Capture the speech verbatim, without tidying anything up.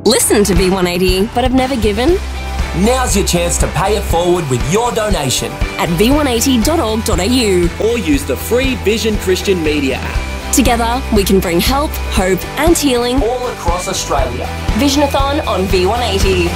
Listen to V one eighty, but have never given? Now's your chance to pay it forward with your donation At v one eighty dot org dot a u. or use the free Vision Christian Media app Together, we can bring help, hope and healing all across Australia. Visionathon on V one eighty.